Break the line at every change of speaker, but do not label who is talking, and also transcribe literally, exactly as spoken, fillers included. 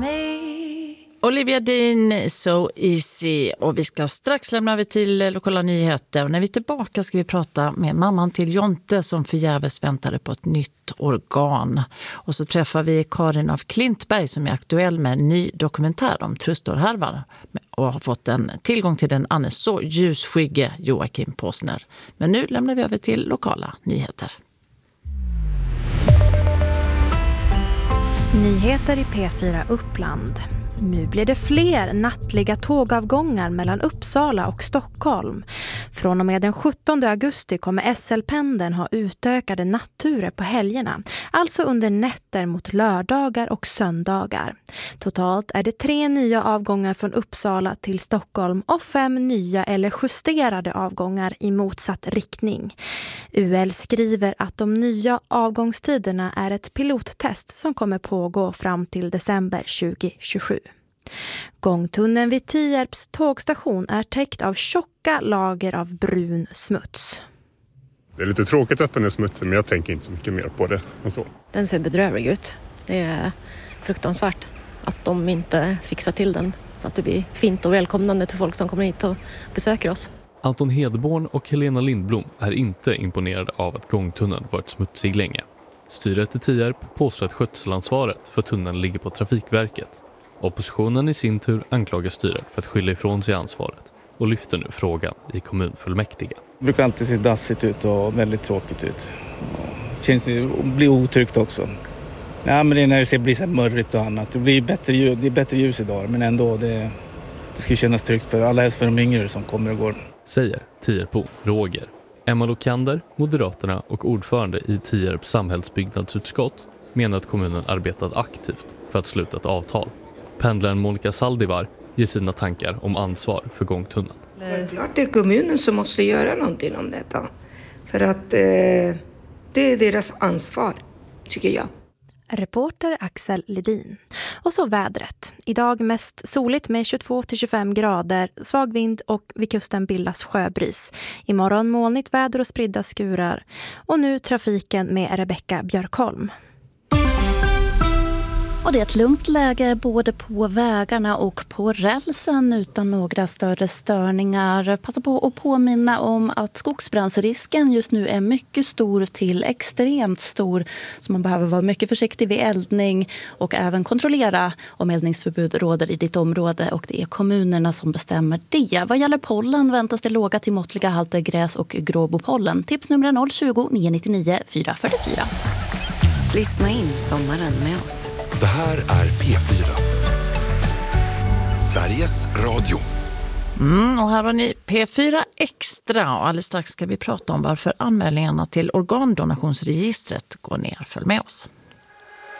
Olivia Dean, So Easy, och vi ska strax lämna över till lokala nyheter. Och när vi är tillbaka ska vi prata med mamman till Jonte som förgäves väntade på ett nytt organ. Och så träffar vi Karin af Klintberg som är aktuell med en ny dokumentär om trustorhärvar och har fått en tillgång till den annars så ljusskygge Joakim Påsner. Men nu lämnar vi över till lokala nyheter.
Nyheter i P fyra Uppland. Nu blir det fler nattliga tågavgångar mellan Uppsala och Stockholm. Från och med den sjuttonde augusti kommer S L-pendeln ha utökade natturer på helgerna, alltså under nätter mot lördagar och söndagar. Totalt är det tre nya avgångar från Uppsala till Stockholm och fem nya eller justerade avgångar i motsatt riktning. U L skriver att de nya avgångstiderna är ett pilottest som kommer pågå fram till december tjugohundratjugosju. Gångtunneln vid Tierps tågstation är täckt av tjocka lager av brun smuts.
Det är lite tråkigt att den är smutsig, men jag tänker inte så mycket mer på det än så.
Den ser bedrövlig ut. Det är fruktansvärt att de inte fixar till den så att det blir fint och välkomnande till folk som kommer hit och besöker oss.
Anton Hedborn och Helena Lindblom är inte imponerade av att gångtunneln varit smutsig länge. Styret i Tierp påstår att skötselansvaret för tunneln ligger på Trafikverket. Oppositionen i sin tur anklagar styret för att skylla ifrån sig ansvaret och lyfter nu frågan i kommunfullmäktige.
Det brukar alltid se dassigt ut och väldigt tråkigt ut. Det känns det blir otryggt också. Ja, men det är när det ser blir så mörrigt och annat. Det blir bättre ljus, det är bättre ljus idag, men ändå det, det ska kännas tryggt för alla, helst för de yngre som kommer och går.
Säger Tierpo Roger. Emma Lokander, Moderaterna och ordförande i Tierps samhällsbyggnadsutskott menar att kommunen arbetat aktivt för att sluta ett avtal. Pendlaren Monica Saldivar ger sina tankar om ansvar för gångtunneln.
Självklart det är kommunen som måste göra någonting om detta. För att eh, det är deras ansvar, tycker jag.
Reporter Axel Ledin. Och så vädret. Idag mest soligt med tjugotvå till tjugofem grader, svag vind och vid kusten bildas sjöbris. Imorgon molnigt väder och spridda skurar. Och nu trafiken med Rebecka Björkholm.
Och det är ett lugnt läge både på vägarna och på rälsen utan några större störningar. Passa på att påminna om att skogsbrandsrisken just nu är mycket stor till extremt stor. Så man behöver vara mycket försiktig vid eldning och även kontrollera om eldningsförbud råder i ditt område. Och det är kommunerna som bestämmer det. Vad gäller pollen väntas det låga till måttliga halter gräs och gråbopollen. Tips nummer noll tjugo, nio nittionio, fyra fyrtiofyra.
Lyssna in sommaren med oss.
Det här är P fyra. Sveriges Radio.
Mm, och här har ni P fyra Extra och alldeles strax ska vi prata om varför anmälningarna till organdonationsregistret går ner. Följ med oss.